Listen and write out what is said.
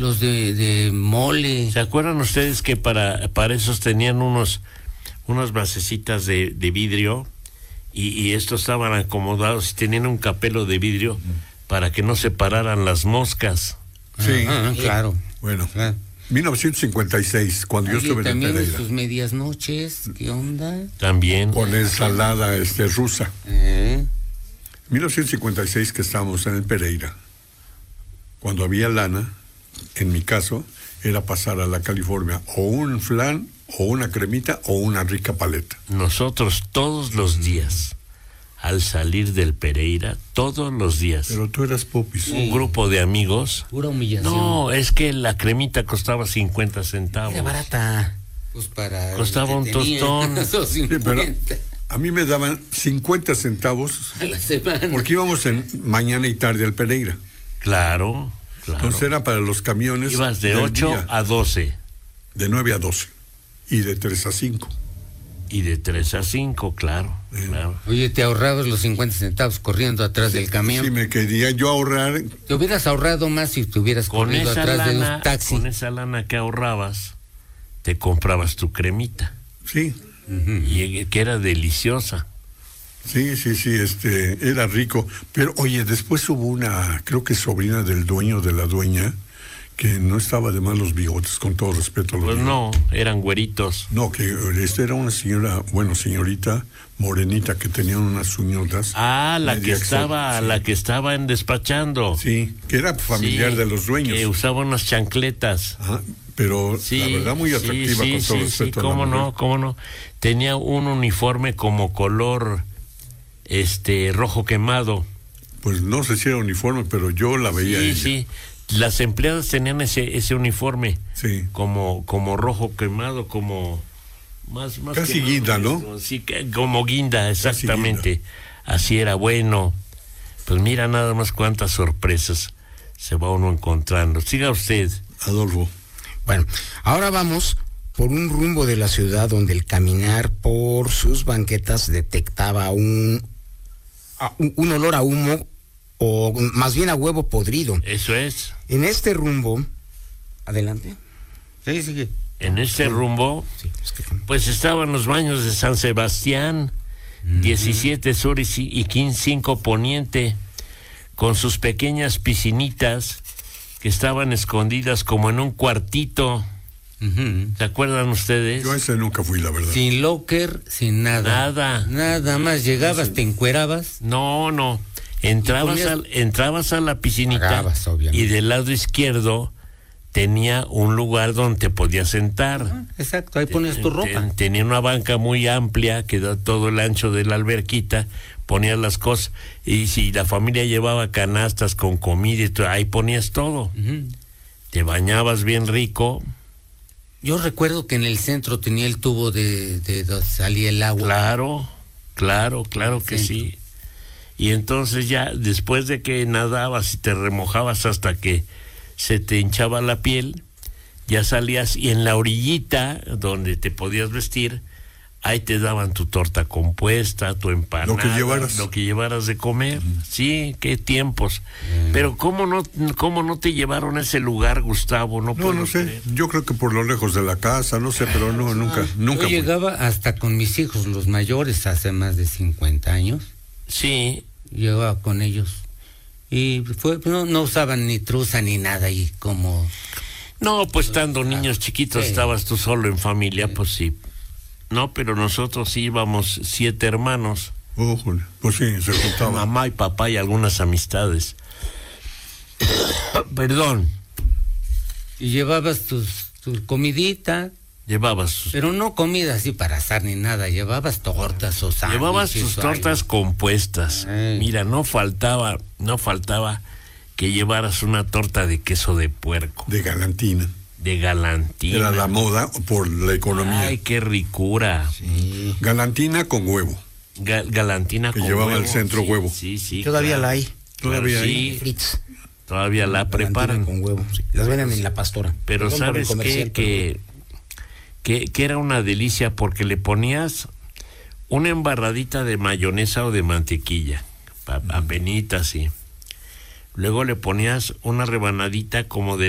Los de mole. ¿Se acuerdan ustedes que para esos tenían unas basecitas de vidrio y estos estaban acomodados y tenían un capelo de vidrio para que no se pararan las moscas? Sí, claro. Bueno, 1956, cuando yo estuve en también Pereira. sus medias noches, ¿qué onda? También. Con ensalada rusa. 1956 que estábamos en el Pereira. Cuando había lana, en mi caso, era pasar a la California o un flan, o una cremita, o una rica paleta. Nosotros todos los días, al salir del Pereira, todos los días. Pero tú eras popis. Un grupo de amigos. Pura humillación. No, es que la cremita costaba 50 centavos. Era barata. Pues costaba un tostón. Sí, pero a mí me daban 50 centavos a la semana. porque íbamos en mañana y tarde al Pereira. Claro. Entonces era para los camiones. Ibas de 8 a 12. De 9 a 12. Y de 3 a 5. Y de 3 a 5, claro. Oye, te ahorrabas los 50 centavos corriendo atrás del camión. Sí, me quería yo ahorrar. Te hubieras ahorrado más si te hubieras corrido atrás de un taxi. Con esa lana que ahorrabas, te comprabas tu cremita. Sí. Y que era deliciosa. Sí, era rico. Pero, oye, después hubo una, creo que sobrina del dueño, de la dueña, que no estaba de más los bigotes, con todo respeto a los bigotes. No, eran güeritos. No, que era una señorita morenita que tenía unas uñotas. La que estaba en despachando. Sí, que era familiar de los dueños. Que usaba unas chancletas. Pero la verdad muy atractiva, con todo respeto a la mujer. Cómo no. Tenía un uniforme como color rojo quemado. Pues no sé si era uniforme, pero yo la veía ella. Sí. Las empleadas tenían ese uniforme. Sí. Como rojo quemado, como más casi quemado, guinda, ¿no? Sí, como guinda, exactamente. Guinda. Así era bueno. Pues mira nada más cuántas sorpresas se va uno encontrando. Siga usted, Adolfo. Bueno, ahora vamos por un rumbo de la ciudad donde el caminar por sus banquetas detectaba un olor a humo, o más bien a huevo podrido. Eso es. En este rumbo, adelante. Sí, sigue. En este rumbo, pues estaban los baños de San Sebastián, 17 Sur y 5 Poniente, con sus pequeñas piscinitas que estaban escondidas como en un cuartito. ¿Se acuerdan ustedes? Yo a ese nunca fui, la verdad. Sin locker, sin nada. Nada más llegabas, te encuerabas. No. Entrabas a la piscinita. Pagabas, y del lado izquierdo tenía un lugar donde te podías sentar. Exacto, ahí ponías tu ropa. Tenía una banca muy amplia que da todo el ancho de la alberquita, ponías las cosas, y si la familia llevaba canastas con comida y todo, ahí ponías todo. Te bañabas bien rico. Yo recuerdo que en el centro tenía el tubo de donde salía el agua. Claro que sí. Y entonces ya después de que nadabas y te remojabas hasta que se te hinchaba la piel, ya salías y en la orillita donde te podías vestir, ahí te daban tu torta compuesta, tu empanada, lo que llevaras de comer. Sí, qué tiempos. Pero ¿cómo no te llevaron a ese lugar, Gustavo? No sé, yo creo que por lo lejos de la casa, no sé, pero nunca. Yo llegaba hasta con mis hijos, los mayores, hace más de 50 años. Sí. Llegaba con ellos. Y no usaban ni truza ni nada ahí como... No, pues estando niños chiquitos, estabas tú solo en familia, pues sí. No, pero nosotros íbamos 7 hermanos. Pues sí, se juntaban. Mamá y papá y algunas amistades. Perdón. Y llevabas tu comidita. Pero no comida así para asar ni nada, llevabas tortas o sándwiches. Llevabas tus tortas compuestas. Mira, no faltaba que llevaras una torta de queso de puerco. De galantina. Era la moda por la economía. Ay, qué ricura. Sí. Galantina con huevo. Galantina con huevo. Que llevaba al centro huevo. Sí. Todavía la hay. Todavía hay. Fritz. Todavía la preparan. Con huevo. Sí. Las venden en La Pastora. Pero ¿sabes qué? Que era una delicia porque le ponías una embarradita de mayonesa o de mantequilla, apenitas, sí. Luego le ponías una rebanadita como de